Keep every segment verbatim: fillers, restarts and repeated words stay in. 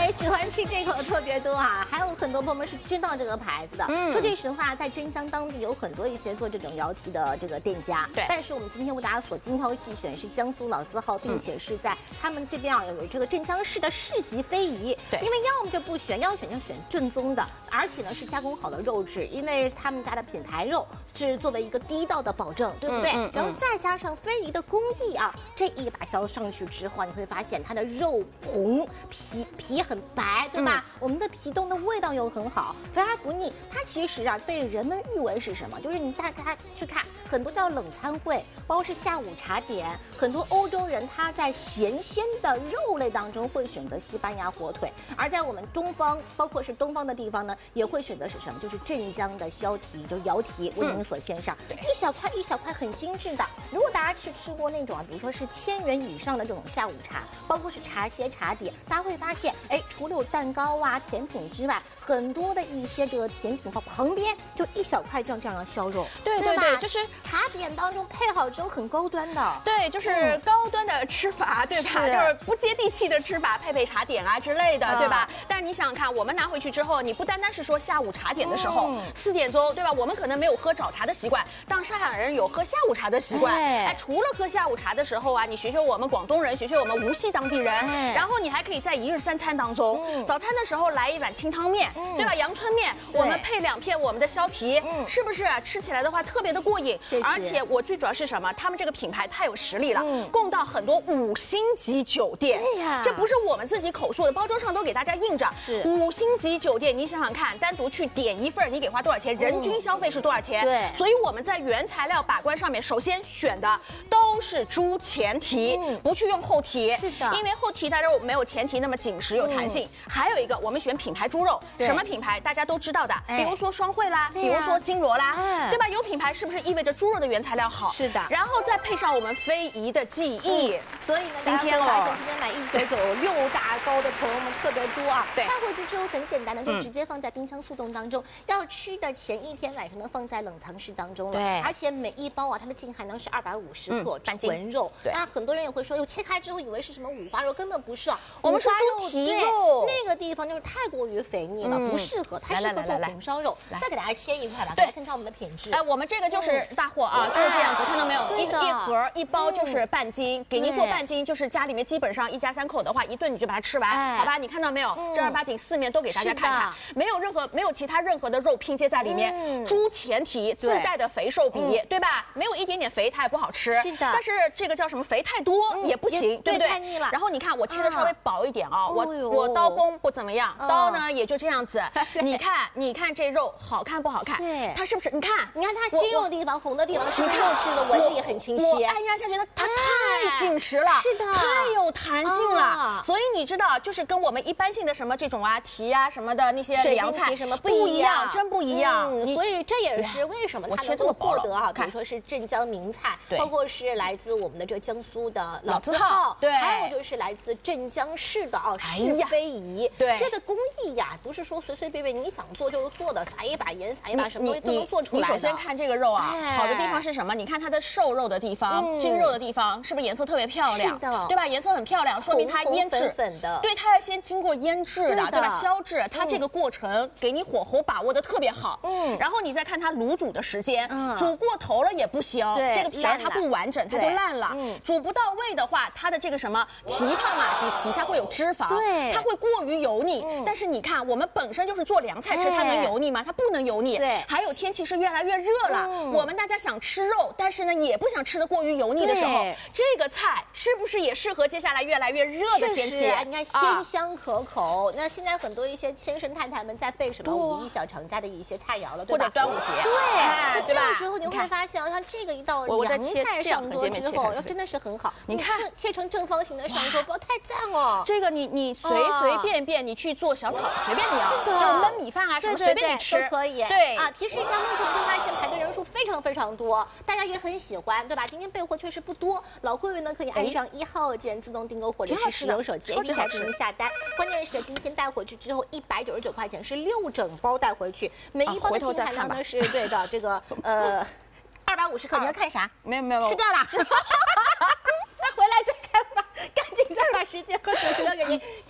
哎，喜欢吃这口的特别多啊，还有很多朋友们是知道这个牌子的。嗯，说句实话，在镇江当地有很多一些做这种摇蹄的这个店家。对，但是我们今天为大家所精挑细选是江苏老字号，并且是在他们这边啊有这个镇江市的市级非遗。对，因为要么就不选，要选就选正宗的，而且呢是加工好的肉质，因为他们家的品牌肉是作为一个第一道的保证，对不对？嗯嗯嗯、然后再加上非遗的工艺啊，这一把削上去之后，你会发现它的肉红，皮皮很白，对吧？嗯、我们的皮冻的味道又很好，肥而不腻。它其实啊被人们誉为是什么？就是你大家去看很多叫冷餐会，包括是下午茶点，很多欧洲人他在咸鲜的肉类当中会选择西班牙火腿，而在我们中方，包括是东方的地方呢，也会选择是什么？就是镇江的削蹄，就摇蹄为您所献上，嗯、一小块一小块很精致的。如果大家是吃过那种啊，比如说是千元以上的这种下午茶，包括是茶歇茶点，大家会发现，哎，除了有蛋糕啊、甜品之外，很多的一些这个甜品旁旁边就一小块这样这样的削肉， 对对 对, 对，就是茶点当中配好之后很高端的， 对，就是高端的吃法，对吧？是就是不接地气的吃法，配配茶点啊之类的，嗯、对吧？但是你想想看，我们拿回去之后，你不单单是说下午茶点的时候，四、嗯、点钟，对吧？我们可能没有喝早茶的习惯，但上海人有喝下午茶的习惯。哎，哎除了喝下午茶的时候啊，你学学我们广东人，学学我们无锡当地人，哎、然后你还可以在一日三餐当中，嗯、早餐的时候来一碗清汤面，嗯、对吧？阳春面，我们配两片我们的削蹄，嗯、是不是、啊、吃起来的话特别的过瘾？而且我最主要是什么？他们这个品牌太有实力了，嗯、供到很多五星级酒店。对呀，这不是我们自己口述的，包装上都给大家印着。是五星级酒店，你想想看，单独去点一份，你给花多少钱？人均消费是多少钱？对，所以我们在原材料把关上面，首先选的都是猪前蹄，嗯、不去用后蹄。是的，因为后蹄它肉没有前蹄那么紧实有弹性。嗯、还有一个，我们选品牌猪肉，什么品牌大家都知道的，比如说双汇啦，比如说金罗啦，对吧？有品牌是不是意味着猪肉的原材料好？是的，然后再配上我们非遗的技艺，所以呢，今天哦，今天买一九九六大包的朋友们特别多啊。对，带回去之后很简单的，就直接放在冰箱速冻当中，要吃的前一天晚上呢放在冷藏室当中了。对，而且每一包啊，它的净含量是二百五十克纯肉。对，那很多人也会说，哟，切开之后以为是什么五花肉，根本不是啊，我们是猪蹄肉，那个地方就是太过于肥腻了，不适合，它适合做红烧肉。再给大家切一块吧，对，看看我们的品质。哎，我们这个就是大货啊，就是这样子，看到没有？一一盒一包就是半斤，给您做半斤，就是家里面基本上一家三口的话，一顿你就把它吃完，好吧？你看到没有？正儿八经四面都给大家看看，没有任何没有其他任何的肉拼接在里面，猪前蹄自带的肥瘦比，对吧？没有一点点肥它也不好吃，是的。但是这个叫什么？肥太多也不行，对不对？太腻了。然后你看我切的稍微薄一点啊，我我刀工不怎么样，刀呢也就这样子。你看，你看这肉好看不好看？对，它是不是？你看，你看它筋肉的地方、红的地方是肉质的纹理也很清晰。我按压下觉得它太紧实了，是的，太有弹性了。所以你知道，就是跟我们一般性的什么这种啊蹄啊什么的那些凉菜什么不一样，真不一样。所以这也是为什么它能够获得啊，比如说是镇江名菜，包括是来自我们的这个江苏的老字号，对，还有就是来自镇江市的啊市非遗。对，这个工艺呀，不是说随随便便你想做就做的，撒一把盐撒一把什么东西都能做出来的。你首先看这个肉啊，好的地方是什么？你看它的瘦肉的地方、筋肉的地方，是不是颜色特别漂亮？是的，对吧？颜色很漂亮，说明它腌制粉的，对，它要先经过腌制的，对吧？削制，它这个过程给你火候把握的特别好。嗯，然后你再看它卤煮的时间，煮过头了也不行，这个皮儿它不完整，它就烂了。煮不到位的话，它的这个什么蹄膀嘛，底底下会有脂肪，对，它会过于油腻。但是你看，我们本身就是做凉菜吃，它能油腻吗？它不能油腻。对，还有天气是越来越热了，我们大家想吃肉，但是呢也不想吃得过于油腻的时候，这个菜是不是也适合接下来越来越热的天气？你看鲜香可口。那现在很多一些先生太太们在备什么五一小长假的一些菜肴了，对吧？或者端午节，对，对吧？这个时候你会发现，像这个一道凉菜上桌之后，要真的是很好。你看切成正方形的上桌，不要太赞哦。这个你你随随便便你去做小炒，随便你啊，就是焖米饭啊什么随便你吃都可以。对啊，提示一下，目前会发现排队人数非常非常多，大家也很喜欢，对吧？今天备货确实不多，老会员呢可以按上一号键自动订购，或者是使用手机 A P P 来进行下单。关键是今天带回去之后，一百九十九块钱是六整包带回去，每一包的净含量呢是对的这个呃二百五十克。你要看啥？没有没有，吃掉了。再回来再看吧，赶紧再把时间和主持留给您。抢到线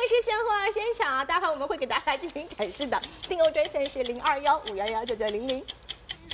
是现货现抢啊，待会我们会给大家进行展示的。订购专线是零二幺五幺幺九九零零。